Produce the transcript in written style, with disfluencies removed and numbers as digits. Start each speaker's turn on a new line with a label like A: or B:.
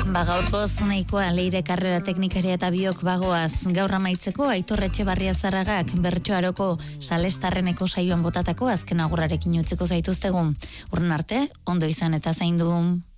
A: Gaurkoz nahikoa Leire karrera teknikaria eta biok bagoaz. Gaur amaitzeko Aitor Etxebarria Zarragak Bertsoaroko Salestarreneko saioan botatako azken agurrarekin utziko zaituztegu. Urren arte, ondo izan eta zaindu.